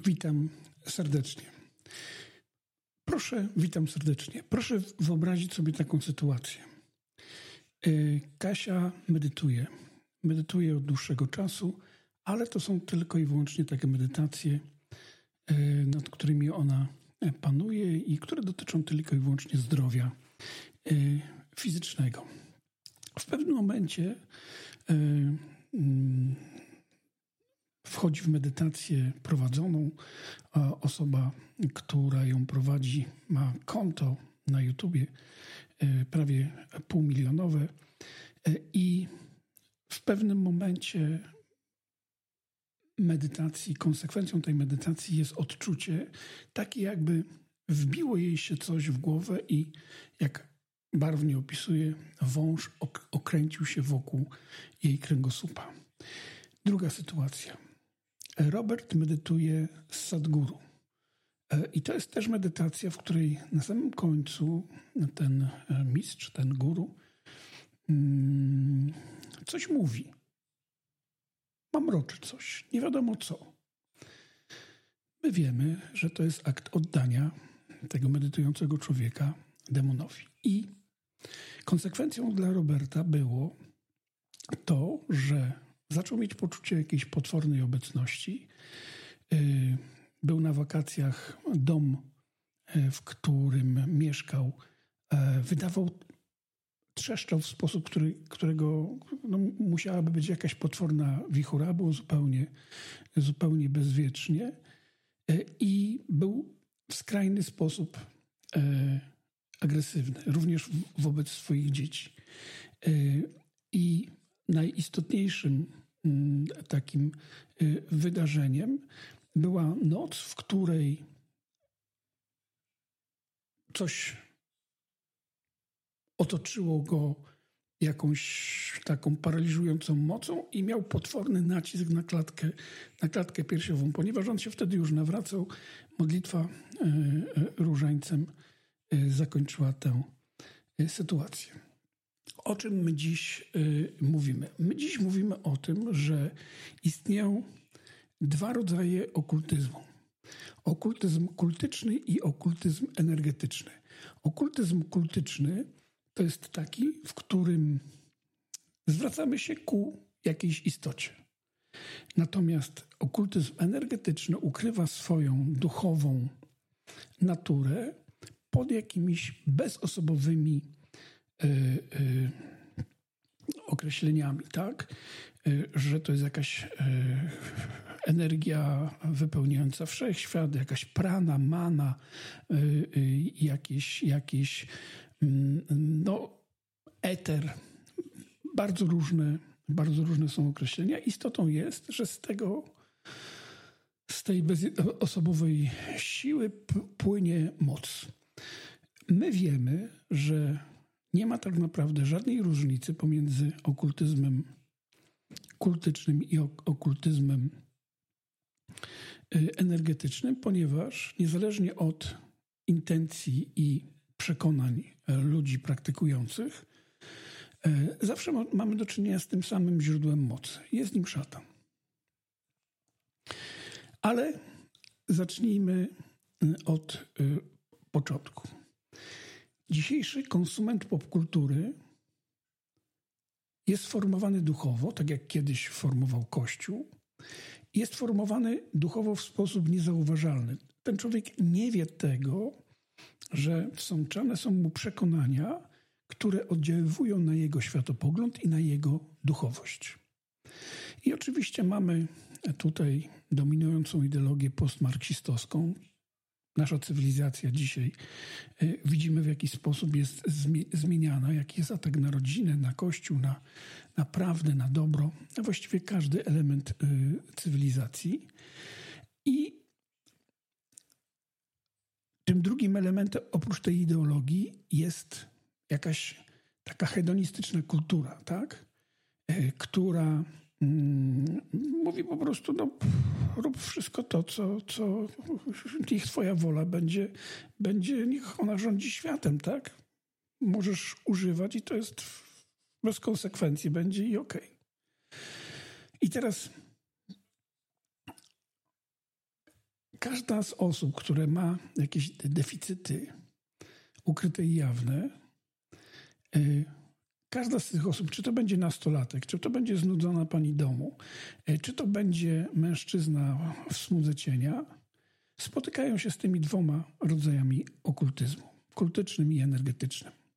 Witam serdecznie. Witam serdecznie. Proszę wyobrazić sobie taką sytuację. Kasia medytuje od dłuższego czasu, ale to są tylko i wyłącznie takie medytacje, nad którymi ona panuje i które dotyczą tylko i wyłącznie zdrowia fizycznego. W pewnym momencie wchodzi w medytację prowadzoną. Osoba, która ją prowadzi, ma konto na YouTubie prawie 500 000 i w pewnym momencie medytacji, konsekwencją tej medytacji jest odczucie takie, jakby wbiło jej się coś w głowę i jak barwnie opisuje, wąż okręcił się wokół jej kręgosłupa. Druga sytuacja. Robert medytuje z Sadhguru. I to jest też medytacja, w której na samym końcu ten mistrz, ten guru coś mówi. Mamroczy coś, nie wiadomo co. My wiemy, że to jest akt oddania tego medytującego człowieka demonowi. I konsekwencją dla Roberta było to, że zaczął mieć poczucie jakiejś potwornej obecności. Był na wakacjach, dom, w którym mieszkał, trzeszczał w sposób, którego musiałaby być jakaś potworna wichura, było zupełnie bezwiecznie i był w skrajny sposób agresywny, również wobec swoich dzieci. I najistotniejszym takim wydarzeniem była noc, w której coś otoczyło go jakąś taką paraliżującą mocą i miał potworny nacisk na klatkę piersiową. Ponieważ on się wtedy już nawracał, modlitwa różańcem zakończyła tę sytuację. O czym my dziś mówimy? My dziś mówimy o tym, że istnieją dwa rodzaje okultyzmu. Okultyzm kultyczny i okultyzm energetyczny. Okultyzm kultyczny to jest taki, w którym zwracamy się ku jakiejś istocie. Natomiast okultyzm energetyczny ukrywa swoją duchową naturę pod jakimiś bezosobowymi określeniami, tak? Że to jest jakaś energia wypełniająca wszechświat, jakaś prana, mana, jakiś eter. Bardzo różne są określenia. Istotą jest, że z tej bezosobowej siły płynie moc. My wiemy, że nie ma tak naprawdę żadnej różnicy pomiędzy okultyzmem kultycznym i okultyzmem energetycznym, ponieważ niezależnie od intencji i przekonań ludzi praktykujących, zawsze mamy do czynienia z tym samym źródłem mocy. Jest nim szatan. Ale zacznijmy od początku. Dzisiejszy konsument popkultury jest formowany duchowo, tak jak kiedyś formował Kościół. Jest formowany duchowo w sposób niezauważalny. Ten człowiek nie wie tego, że wsączane są mu przekonania, które oddziaływują na jego światopogląd i na jego duchowość. I oczywiście mamy tutaj dominującą ideologię postmarksistowską. Nasza cywilizacja dzisiaj widzimy, w jaki sposób jest zmieniana, jaki jest atak na rodzinę, na Kościół, na prawdę, na dobro, a właściwie każdy element cywilizacji. I tym drugim elementem, oprócz tej ideologii, jest jakaś taka hedonistyczna kultura, tak? Która mówi po prostu, rób wszystko to, co niech twoja wola będzie, niech ona rządzi światem, tak? Możesz używać i to jest bez konsekwencji, będzie i okej. I teraz każda z osób, które ma jakieś deficyty ukryte i jawne, każda z tych osób, czy to będzie nastolatek, czy to będzie znudzona pani domu, czy to będzie mężczyzna w smudze cienia, spotykają się z tymi dwoma rodzajami okultyzmu, kultycznym i energetycznym.